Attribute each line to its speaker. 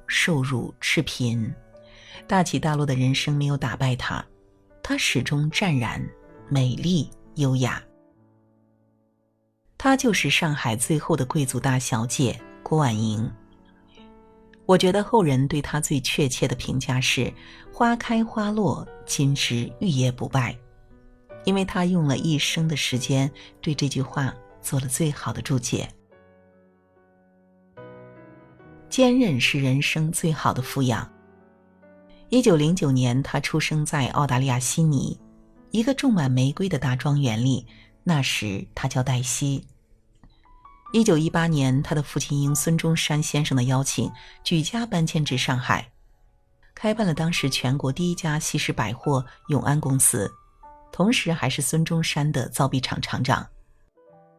Speaker 1: 受辱赤贫，大起大落的人生没有打败她，她始终湛然美丽优雅。她就是上海最后的贵族大小姐郭婉莹。我觉得后人对她最确切的评价是花开花落，今之玉也不败，因为她用了一生的时间对这句话做了最好的注解。坚韧是人生最好的富养。1909年，她出生在澳大利亚悉尼，一个种满玫瑰的大庄园里，那时她叫黛西。1918年，她的父亲应孙中山先生的邀请，举家搬迁至上海，开办了当时全国第一家西式百货永安公司，同时还是孙中山的造币厂厂长。